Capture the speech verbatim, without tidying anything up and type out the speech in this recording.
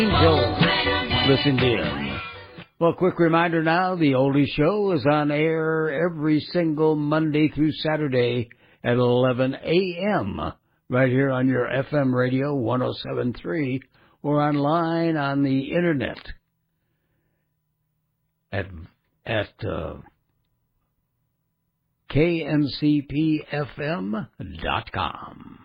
Angel listened in. Well, quick reminder now, the Oldie Show is on air every single Monday through Saturday at eleven a.m. right here on your F M radio one oh seven point three or online on the internet at at uh, K M C P F M dot com.